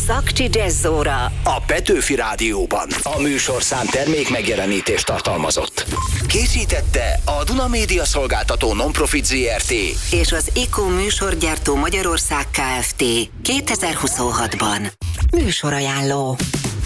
Zakcsi Jazzóra a Petőfi Rádióban. A műsorszám termék megjelenítést tartalmazott. Készítette a Duna Média Szolgáltató Nonprofit Zrt. és az IKO műsorgyártó Magyarország Kft. 2026-ban. Műsorajánló.